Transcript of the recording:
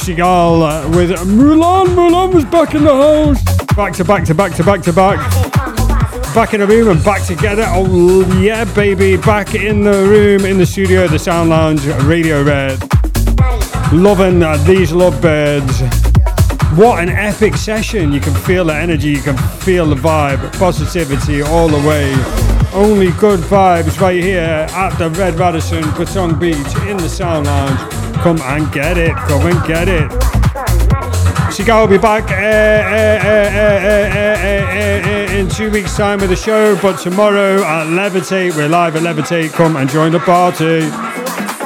Sigal with Mulan. Mulan was back in the house. Back to back to back to back to back. Back in the room and back together. Oh yeah, baby. Back in the room, in the studio, the Sound Lounge, Radio Red. Loving these lovebirds. What an epic session. You can feel the energy, you can feel the vibe, positivity all the way. Only good vibes right here at the Red Radisson, Patong Beach in the Sound Lounge. Come and get it, come and get it. Sigal will be back in 2 weeks' time with the show, but tomorrow at Levitate, we're live at Levitate. Come and join the party.